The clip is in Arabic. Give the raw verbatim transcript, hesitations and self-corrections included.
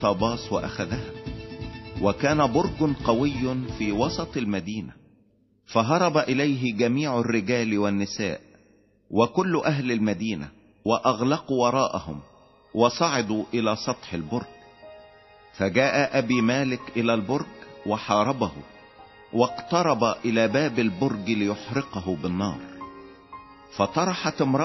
طاباس وأخذها، وكان برج قوي في وسط المدينة، فهرب إليه جميع الرجال والنساء وكل أهل المدينة، وأغلقوا وراءهم وصعدوا إلى سطح البرج. فجاء أبي مالك إلى البرج وحاربه، واقترب إلى باب البرج ليحرقه بالنار، فطرحت امرأة